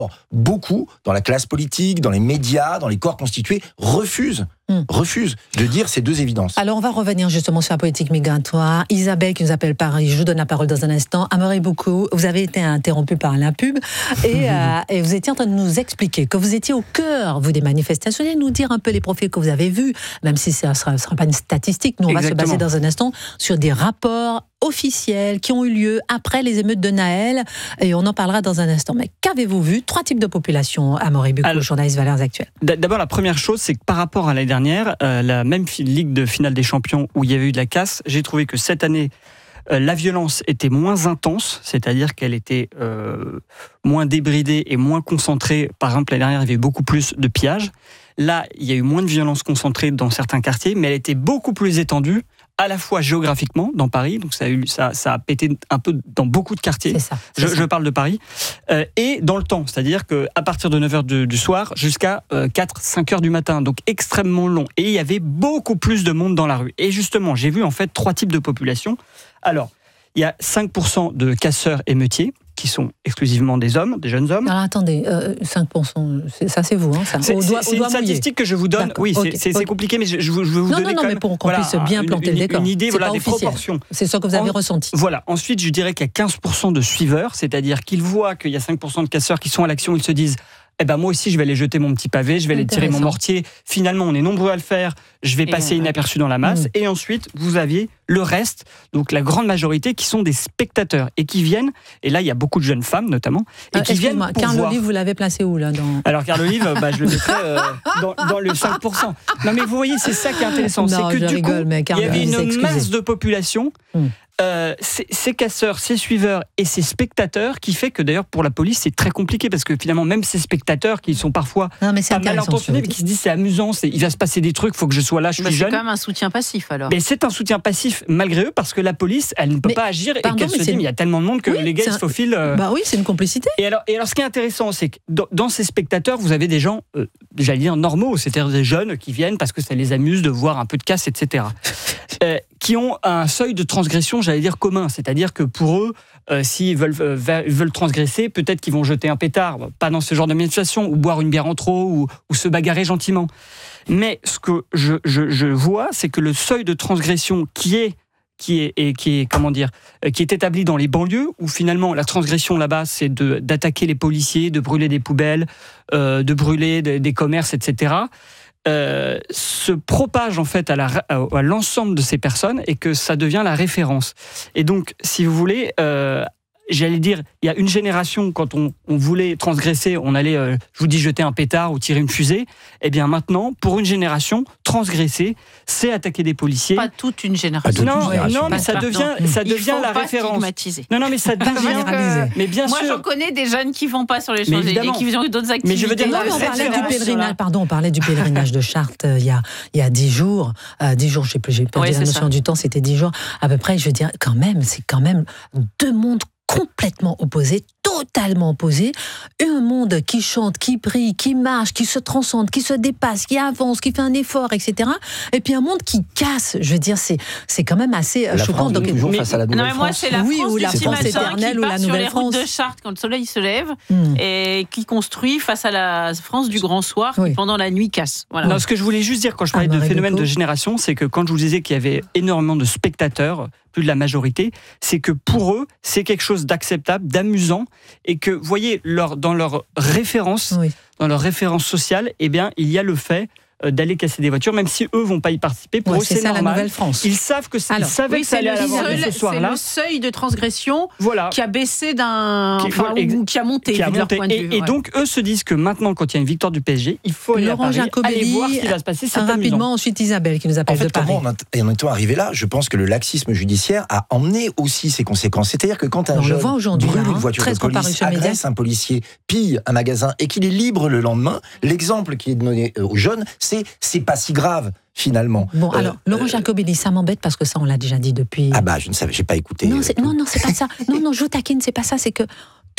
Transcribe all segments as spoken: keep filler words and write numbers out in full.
Bon, beaucoup, dans la classe politique, dans les médias, dans les corps constitués, refusent, mmh. refusent de dire ces deux évidences. Alors, on va revenir justement sur la politique migratoire. Isabelle qui nous appelle Paris, je vous donne la parole dans un instant. Amaury Boucou, vous avez été interrompu par la pub et, euh, et vous étiez en train de nous expliquer que vous étiez au cœur, vous, des manifestations, et nous dire un peu les profils que vous avez vus, même si ça ne sera, sera pas une statistique. Nous, on Exactement. va se baser dans un instant sur des rapports officiels qui ont eu lieu après les émeutes de Naël, et on en parlera dans un instant. Mais qu'avez-vous vu? Trois types de populations, Amaury Boucou, journaliste Valeurs Actuelles. D'abord, la première chose, c'est que par rapport à l'année dernière, euh, la même ligue de finale des champions où il y avait eu de la casse, j'ai trouvé que cette année, euh, la violence était moins intense, c'est-à-dire qu'elle était euh, moins débridée et moins concentrée. Par exemple, l'année dernière, il y avait beaucoup plus de pillages. Là, il y a eu moins de violence concentrée dans certains quartiers, mais elle était beaucoup plus étendue, à la fois géographiquement dans Paris, donc ça a, eu, ça, ça a pété un peu dans beaucoup de quartiers, c'est ça, c'est je, ça. je parle de Paris, euh, et dans le temps, c'est-à-dire qu'à partir de neuf heures du, du soir jusqu'à euh, quatre à cinq heures du matin, donc extrêmement long, et il y avait beaucoup plus de monde dans la rue. Et justement, j'ai vu en fait trois types de populations. Alors, il y a cinq pour cent de casseurs émeutiers, qui sont exclusivement des hommes, des jeunes hommes. Alors attendez, euh, cinq pour cent, c'est, ça c'est vous, hein, ça. C'est, au doigt, c'est une statistique que je vous donne. D'accord, oui, okay, c'est, c'est, okay. c'est compliqué, mais je, je, je veux vous non, donner non, non, quand mais même, pour qu'on voilà, puisse bien planter une, le décor. Une idée, c'est voilà, pas des officiel. proportions. C'est ça que vous avez en, ressenti. Voilà. Ensuite, je dirais qu'il y a quinze pour cent de suiveurs, c'est-à-dire qu'ils voient qu'il y a cinq pour cent de casseurs qui sont à l'action, ils se disent eh ben moi aussi je vais aller jeter mon petit pavé, je vais aller tirer mon mortier. Finalement, on est nombreux à le faire, je vais et passer inaperçu dans la masse. Mmh. Et ensuite, vous aviez le reste, donc la grande majorité qui sont des spectateurs et qui viennent, et là il y a beaucoup de jeunes femmes notamment, et euh, qui viennent pour Carl voir. Olive, vous l'avez placé où là dans... Alors Carl Olive, bah, je le mettrais euh, dans, dans le cinq pour cent. Non mais vous voyez, c'est ça qui est intéressant, non, c'est que du rigole, coup, il y avait une masse de population. Mmh. Euh, ces, ces casseurs, ces suiveurs et ces spectateurs qui fait que d'ailleurs pour la police c'est très compliqué parce que finalement même ces spectateurs qui sont parfois non, mais pas mal intentionnés mais qui se disent c'est amusant, c'est, il va se passer des trucs, il faut que je sois là, je suis bah, jeune. C'est quand même un soutien passif alors. Mais c'est un soutien passif malgré eux parce que la police elle ne peut mais, pas agir pardon, et qu'elle se dit mais il y a tellement de monde que oui, les gars ils se faufilent. Euh... Bah oui, c'est une complicité. Et alors, et alors ce qui est intéressant c'est que dans, dans ces spectateurs vous avez des gens, euh, j'allais dire normaux, c'est-à-dire des jeunes qui viennent parce que ça les amuse de voir un peu de casse, et cetera. euh, qui ont un seuil de transgression, j'allais dire commun, c'est-à-dire que pour eux, euh, s'ils veulent, euh, veulent transgresser, peut-être qu'ils vont jeter un pétard, pas dans ce genre de manifestation, ou boire une bière en trop, ou, ou se bagarrer gentiment. Mais ce que je, je, je vois, c'est que le seuil de transgression qui est qui est, et qui est comment dire, qui est établi dans les banlieues, où finalement la transgression là-bas, c'est de, d'attaquer les policiers, de brûler des poubelles, euh, de brûler des, des commerces, et cetera. Euh, se propage en fait à, la, à l'ensemble de ces personnes et que ça devient la référence. Et donc, si vous voulez, euh, j'allais dire, il y a une génération, quand on, on voulait transgresser, on allait, euh, je vous dis, jeter un pétard ou tirer une fusée. Eh bien maintenant, pour une génération, transgresser, c'est attaquer des policiers. Pas toute une génération. Non, une génération. non, mais ça devient, ça devient la pas référence. Non, non, mais ça devient. Que, mais bien moi, sûr. Moi, j'en connais des jeunes qui vont pas sur les Champs-Élysées et qui ont d'autres activités. Mais je veux dire, non, mais on parlait du pèlerinage. Pardon, on parlait du pèlerinage de Chartres euh, il y a il y a dix jours, euh, dix jours, je sais plus, j'ai perdu oui, la notion ça. du temps. C'était dix jours à peu près. Je veux dire, quand même, c'est quand même deux mondes complètement opposés, totalement opposés. Un monde qui chante, qui prie, qui marche, qui se transcende, qui se dépasse, qui avance, qui fait un effort, et cetera. Et puis un monde qui casse. Je veux dire, c'est c'est quand même assez la choquant. France, donc, toujours mais, face à la Nouvelle-France. Non, mais moi, c'est la oui, France ou la France éternelle ou la Nouvelle-France. Sur les routes de Chartres quand le soleil se lève mm. et qui construit face à la France du Grand Soir oui. qui pendant la nuit casse. Voilà. Non, ce que je voulais juste dire quand je parlais ah, de phénomène de génération, c'est que quand je vous disais qu'il y avait énormément de spectateurs, plus de la majorité, c'est que pour eux, c'est quelque chose d'acceptable, d'amusant, et que, vous voyez, leur, dans leur référence, oui. dans leur référence sociale, eh bien, il y a le fait d'aller casser des voitures, même si eux vont pas y participer. Pour ouais, eux, c'est, c'est ça, normal. la Nouvelle-France. Ils savent que c'est, Alors, ils savaient oui, que ça allait avoir lieu ce soir-là. C'est le seuil de transgression voilà. qui a baissé d'un, qui, enfin, ex- ou qui a monté. Qui a de monté. Leur point de et, vue, et ouais. donc eux se disent que maintenant, quand il y a une victoire du P S G, il faut aller Laurent à Paris, Jacobelli, aller voir ce qui va se passer. C'est rapidement, amusant. ensuite Isabelle qui nous appelle en fait, de Paris. Comment on en est arrivé là ? Je pense que le laxisme judiciaire a emmené aussi ses conséquences. C'est-à-dire que quand un non, jeune brûle là, une voiture de police, agresse un policier, pille un magasin et qu'il est libre le lendemain, l'exemple qui est donné aux jeunes, c'est c'est pas si grave. Finalement. Bon, euh, alors, Laurent euh, Jacobelli, ça m'embête parce que ça, on l'a déjà dit depuis. Ah bah, je ne savais, j'ai pas écouté. Non, c'est, non, non, c'est pas ça. Non, non, je vous taquine, c'est pas ça. C'est que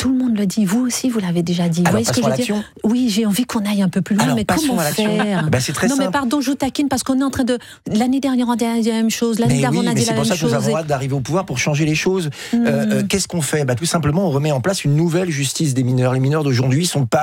tout le monde le dit. Vous aussi, vous l'avez déjà dit. Alors, vous voyez ce que je veux dire ? Oui, j'ai envie qu'on aille un peu plus loin, Alors, mais comment faire ? ben, c'est très Non, simple. mais pardon, je vous taquine parce qu'on est en train de. L'année dernière, on a dit la même chose. L'année mais d'avant, oui, on a mais dit c'est la pour même ça que nous chose. avons hâte d'arriver au pouvoir pour changer les choses. Mmh. Euh, euh, qu'est-ce qu'on fait ? Bah, tout simplement, on remet en place une nouvelle justice des mineurs. Les mineurs d'aujourd'hui sont pas